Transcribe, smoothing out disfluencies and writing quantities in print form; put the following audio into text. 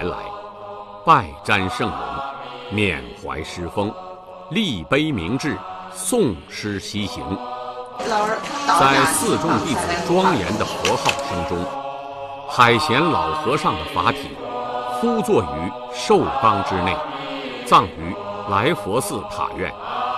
前来，拜瞻圣容，缅怀师风，立碑明志，诵诗西行。在四众弟子庄严的佛号声中，海贤老和尚的法体敷坐于寿冈之内，葬于来佛寺塔院。